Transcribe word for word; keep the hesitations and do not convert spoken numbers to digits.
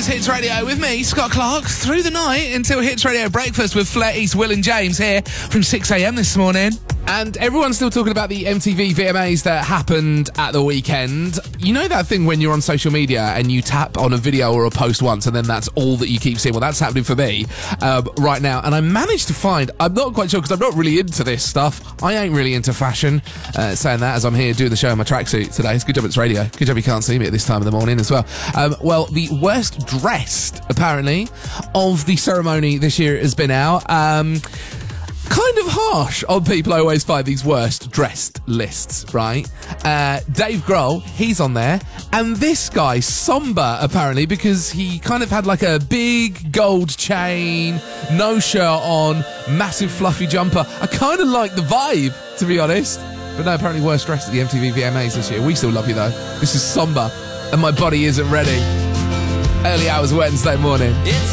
is Hits Radio with me, Scott Clark, through the night until Hits Radio Breakfast with Flair East, Will and James here from six a.m. this morning. And everyone's still talking about the M T V V M As that happened at the weekend. You know that thing when you're on social media and you tap on a video or a post once and then that's all that you keep seeing? Well, that's happening for me um, right now. And I managed to find, I'm not quite sure because I'm not really into this stuff. I ain't really into fashion. Uh, saying that as I'm here doing the show in my tracksuit today. It's good job it's radio. Good job you can't see me at this time of the morning as well. Um, well, the worst dressed, apparently, of the ceremony this year has been out. Um... Kind of harsh on people. I always find these worst dressed lists, right? Uh, Dave Grohl, he's on there. And this guy, Somber, apparently, because he kind of had like a big gold chain, no shirt on, massive fluffy jumper. I kind of like the vibe, to be honest. But no, apparently worst dressed at the M T V V M As this year. We still love you, though. This is Somber, and my body isn't ready. Early hours Wednesday morning. It's